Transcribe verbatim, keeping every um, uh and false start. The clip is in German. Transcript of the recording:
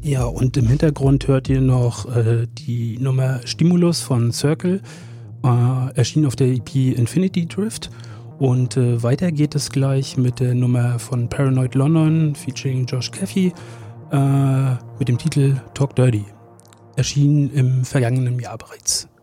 Ja, und im Hintergrund hört ihr noch äh, die Nummer Stimulus von Circle, äh, erschien auf der E P Infinity Drift. Und äh, weiter geht es gleich mit der Nummer von Paranoid London featuring Josh Caffey äh, mit dem Titel Talk Dirty. Erschien im vergangenen Jahr bereits.